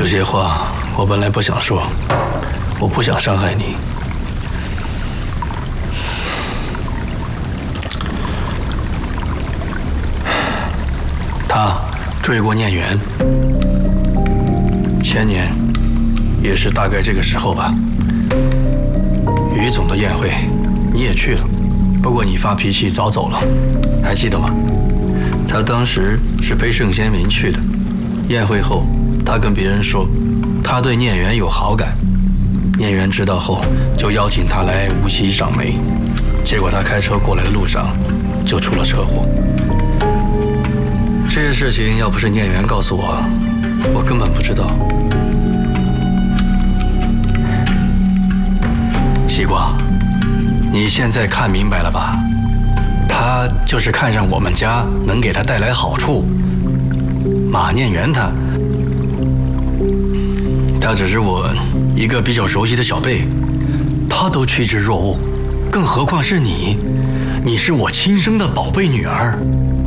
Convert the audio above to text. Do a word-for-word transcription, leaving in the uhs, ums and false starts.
有些话我本来不想说，我不想伤害你。他追过念缘，前年也是大概这个时候吧。于总的宴会你也去了，不过你发脾气早走了，还记得吗？他当时是陪盛先民去的，宴会后他跟别人说他对念缘有好感，念缘知道后就邀请他来无锡赏梅，结果他开车过来的路上就出了车祸。这些事情要不是念缘告诉我，我根本不知道。西瓜，你现在看明白了吧？他就是看上我们家能给他带来好处。马念缘他，他只是我一个比较熟悉的小辈，他都趋之若鹜，更何况是你？你是我亲生的宝贝女儿。